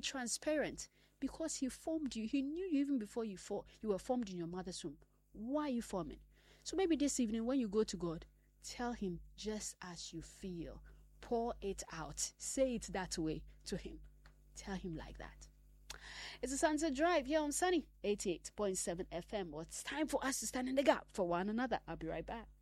transparent because he formed you. He knew you even before you were formed in your mother's womb. Why are you forming? So maybe this evening when you go to God, tell him just as you feel. Pour it out. Say it that way to him. Tell him like that. It's a Sunset Drive here on Sunny 88.7 FM. Well, it's time for us to stand in the gap for one another. I'll be right back.